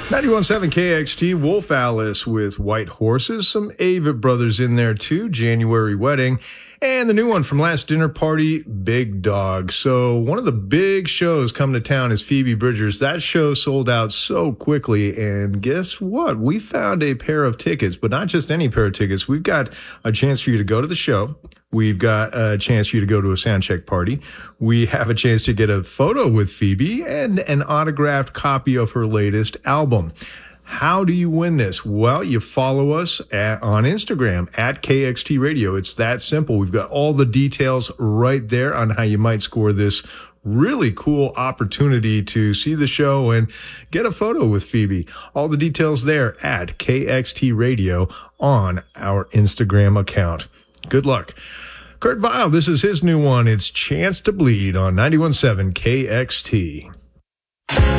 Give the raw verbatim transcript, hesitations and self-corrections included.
ninety-one point seven K X T, Wolf Alice with White Horses, some Avett Brothers in there too, January Wedding, and the new one from last dinner party, Big Dog. So one of the big shows coming to town is Phoebe Bridgers. That show sold out so quickly, and guess what? We found a pair of tickets, but not just any pair of tickets. We've got a chance for you to go to the show. We've got a chance for you to go to a sound check party. We have a chance to get a photo with Phoebe and an autographed copy of her latest album. How do you win this? Well, you follow us at, on Instagram at K X T Radio. It's that simple. We've got all the details right there on how you might score this really cool opportunity to see the show and get a photo with Phoebe. All the details there at K X T Radio on our Instagram account. Good luck. Kurt Vile, this is his new one. It's Chance to Bleed on ninety-one point seven K X T.